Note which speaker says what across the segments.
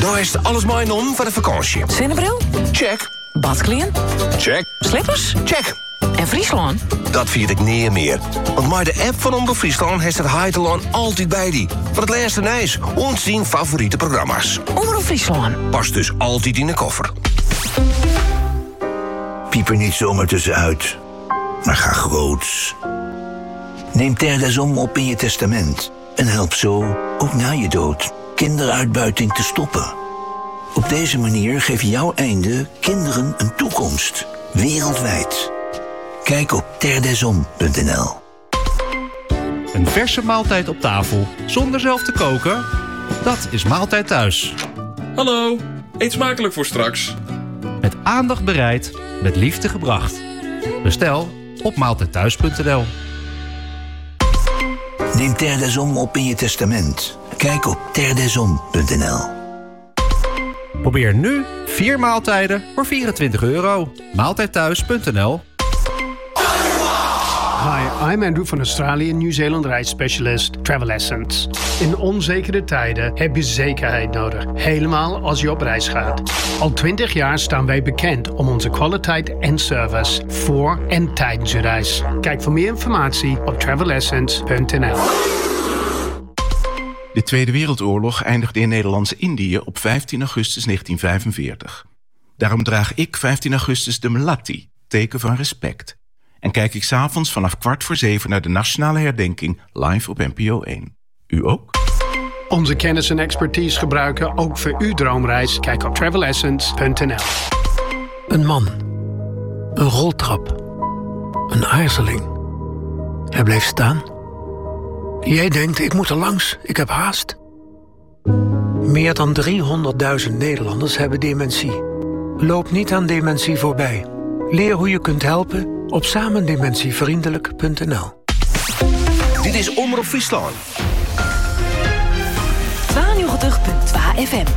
Speaker 1: Nou is alles mijn om voor de vakantie.
Speaker 2: Zonnebril?
Speaker 1: Check.
Speaker 2: Badkleren?
Speaker 1: Check.
Speaker 2: Slippers?
Speaker 1: Check.
Speaker 2: En Friesland?
Speaker 1: Dat vind ik niet meer. Want met de app van Omroep Friesland heeft het Heiteland altijd bij die. Voor het laatste nieuws. Ons zien favoriete programma's.
Speaker 2: Omroep Friesland.
Speaker 1: Past dus altijd in de koffer.
Speaker 3: Piep er niet zomaar tussenuit, maar ga groots. Neem Terdesom op in je testament en help zo, ook na je dood, kinderuitbuiting te stoppen. Op deze manier geef jouw einde kinderen een toekomst, wereldwijd. Kijk op terdesom.nl.
Speaker 4: Een verse maaltijd op tafel, zonder zelf te koken? Dat is Maaltijd Thuis.
Speaker 5: Hallo, eet smakelijk voor straks.
Speaker 4: Met aandacht bereid, met liefde gebracht. Bestel op maaltijdthuis.nl.
Speaker 3: Neem Terdesom op in je testament. Kijk op terdesom.nl.
Speaker 4: Probeer nu 4 maaltijden voor €24. Maaltijdthuis.nl.
Speaker 6: Hi, I'm Andrew van Australië Nieuw-Zeeland reisspecialist Travel Essence. In onzekere tijden heb je zekerheid nodig, helemaal als je op reis gaat. Al 20 jaar staan wij bekend om onze kwaliteit en service voor en tijdens je reis. Kijk voor meer informatie op travelessence.nl.
Speaker 7: De Tweede Wereldoorlog eindigde in Nederlands-Indië op 15 augustus 1945. Daarom draag ik 15 augustus de Melatti, teken van respect. En kijk ik 's avonds vanaf 6:15 naar de nationale herdenking live op NPO 1. U ook?
Speaker 6: Onze kennis en expertise gebruiken ook voor uw droomreis. Kijk op travelessence.nl. Een man. Een roltrap. Een aarzeling. Hij bleef staan. Jij denkt, ik moet er langs, ik heb haast. Meer dan 300.000 Nederlanders hebben dementie. Loop niet aan dementie voorbij. Leer hoe je kunt helpen op samendementievriendelijk.nl.
Speaker 1: Dit is Omroep Friesland.
Speaker 2: 92.2 FM.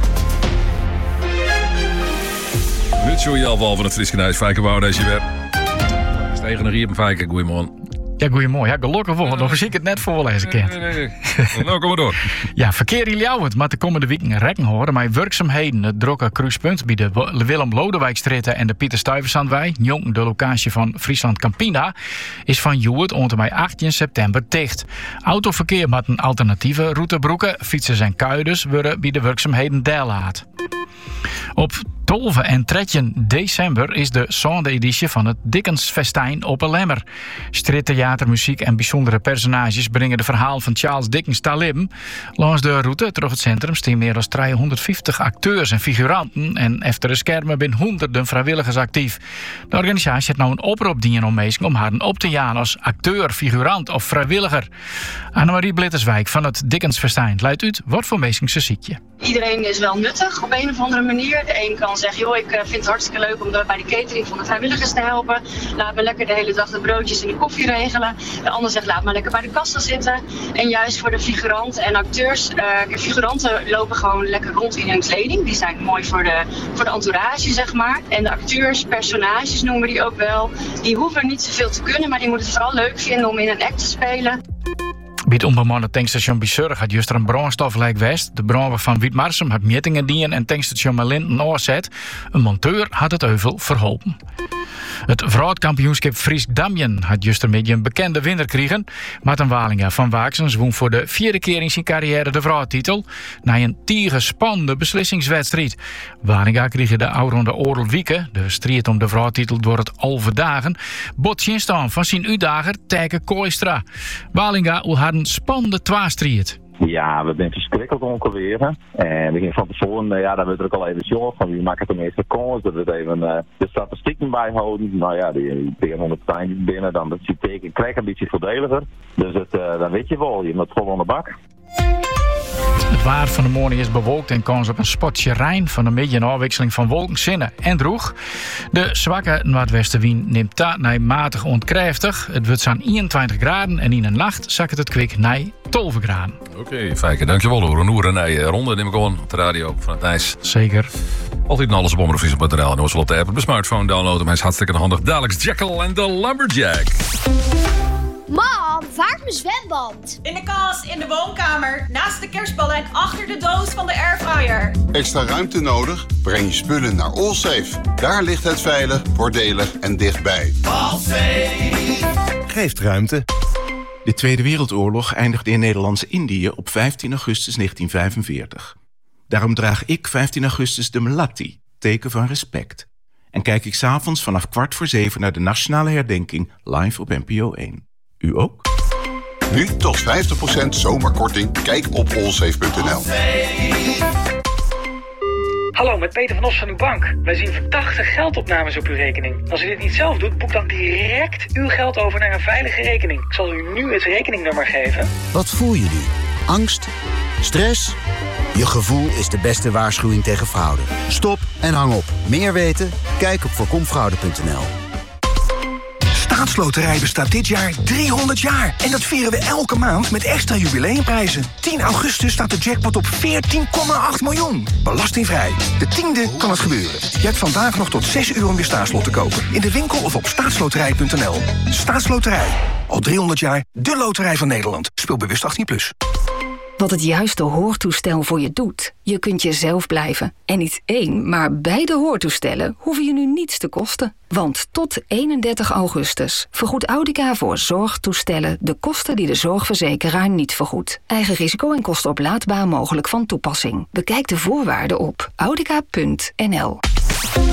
Speaker 5: Met zo je van het Frieskenhuis, Fijkenbouw, deze weer. Stegen er hier op Fijken, goeiemorgen.
Speaker 8: Ja, goeiemorgen. Ja, gelukkig wel. Dan zie ik het net voorlezen, Kent.
Speaker 5: Nee. Nou, kom maar door.
Speaker 8: Ja, verkeer in Ljouwert, maar de komende weken rekken horen. Maar werkzaamheden, het drukke cruisepunt bij de Willem Lodewijkstritten en de Pieter Stuyvesantweg, jong de locatie van Friesland Campina, is van Ljouwert onder mij 18 september dicht. Autoverkeer met een alternatieve routebroeken, fietsers en kuiders worden bij de werkzaamheden deelhaat. Op 12 en 13 december is de zonde editie van het Dickens-festijn op een Lemmer. Striptheater, muziek en bijzondere personages brengen de verhaal van Charles Dickens te leven. Langs de route terug het centrum staan meer dan 350 acteurs en figuranten en efter de schermen binnen honderden vrijwilligers actief. De organisatie heeft nou een oproep dienen om mensen om haar op te jagen als acteur, figurant of vrijwilliger. Annemarie Blitterswijk van het Dickens-festijn leidt uit wat voor mensen ze ziet je.
Speaker 9: Iedereen is wel nuttig op een of andere manier. De een kan zeggen, joh, ik vind het hartstikke leuk om bij de catering van de vrijwilligers te helpen. Laat me lekker de hele dag de broodjes en de koffie regelen. De ander zegt, laat me lekker bij de kassa zitten. En juist voor de figuranten en acteurs. Figuranten lopen gewoon lekker rond in hun kleding. Die zijn mooi voor de entourage, zeg maar. En de acteurs, personages noemen we die ook wel. Die hoeven niet zoveel te kunnen, maar die moeten het vooral leuk vinden om in een act te spelen.
Speaker 8: Bij het onbemande tankstation Bizurg had juist een brandstoflijk west. De brandweer van Wietmarsum had mettingen dienen en tankstation Malinten oorzet. Een monteur had het euvel verholpen. Het vrouwkampioenschap Fries Damien had juist een beetje een bekende winnaar kregen. Marten Walinga van Waaksens won voor de 4e keer in zijn carrière de vrouwtitel. Na een spannende beslissingswedstrijd. Walinga kreeg de oude Orel Wieke. De strijd om de vrouwtitel door het Alve Dagen. Botjinstaan van zijn uitdager Tijke Kooistra. Walinga had een spannende twaarstrijd.
Speaker 10: Ja, we zijn verschrikkelijk ongelegen. En we gingen van tevoren, daar werd er ook al even jongen van wie maakt het de meeste kans. Dat we even de statistieken bijhouden. Nou ja, die tegen 100 binnen, dan is die teken krijg een beetje voordeliger. Dus dan weet je wel, je moet vol aan de bak.
Speaker 8: Het waar van de morgen is bewolkt en kans op een spotje rein van een beetje een afwisseling van wolken, zinnen en droeg. De zwakke noordwestenwind neemt naar matig ontkrijftig. Het wordt zo'n 21 graden en in de nacht zakt het kwik naar 12 graden.
Speaker 5: Oké, Fijke, dankjewel hoor. Een oer en ronde neem ik gewoon op de radio van het ijs.
Speaker 8: Zeker.
Speaker 5: Altijd alles op omroepvriesland.nl en op de app op de smartphone downloaden. Maar hij is hartstikke handig. Dadelijk Jekyll en de Lumberjack.
Speaker 11: Mam, waar is mijn zwemband?
Speaker 12: In de kast, in de woonkamer, naast de kerstbal en achter de doos van de airfryer. Extra ruimte nodig? Breng je spullen naar Allsafe. Daar ligt het veilig, voordelig en dichtbij.
Speaker 1: Allsafe geeft ruimte.
Speaker 7: De Tweede Wereldoorlog eindigde in Nederlands-Indië op 15 augustus 1945. Daarom draag ik 15 augustus de Melatti, teken van respect. En kijk ik 's avonds vanaf 6:15 naar de nationale herdenking live op NPO 1. U ook?
Speaker 12: Nu tot 50% zomerkorting. Kijk op allsafe.nl.
Speaker 13: Hallo, met Peter van Os van uw bank. Wij zien verdachte geldopnames op uw rekening. Als u dit niet zelf doet, boek dan direct uw geld over naar een veilige rekening. Ik zal u nu het rekeningnummer geven.
Speaker 14: Wat voel je nu? Angst? Stress? Je gevoel is de beste waarschuwing tegen fraude. Stop en hang op. Meer weten? Kijk op voorkomfraude.nl.
Speaker 15: Staatsloterij bestaat dit jaar 300 jaar. En dat vieren we elke maand met extra jubileumprijzen. 10 augustus staat de jackpot op 14,8 miljoen. Belastingvrij. De 10e kan het gebeuren. Je hebt vandaag nog tot 6 uur om je staatslot te kopen. In de winkel of op staatsloterij.nl. Staatsloterij. Al 300 jaar de loterij van Nederland. Speel bewust 18+.
Speaker 16: Wat het juiste hoortoestel voor je doet. Je kunt jezelf blijven. En niet 1, maar beide hoortoestellen hoeven je nu niets te kosten. Want tot 31 augustus vergoedt Audica voor zorgtoestellen de kosten die de zorgverzekeraar niet vergoedt. Eigen risico en kosten oplaadbaar mogelijk van toepassing. Bekijk de voorwaarden op audica.nl.